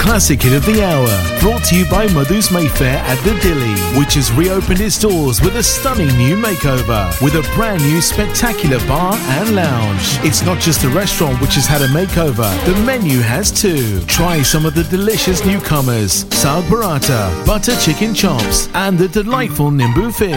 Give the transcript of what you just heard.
classic hit of the hour, brought to you by Madhu's Mayfair at the Dilly, which has reopened its doors with a stunning new makeover, with a brand new spectacular bar and lounge. It's not just a restaurant which has had a makeover, the menu has too. Try some of the delicious newcomers, Saag Paratha, butter chicken chops, and the delightful Nimbu fish.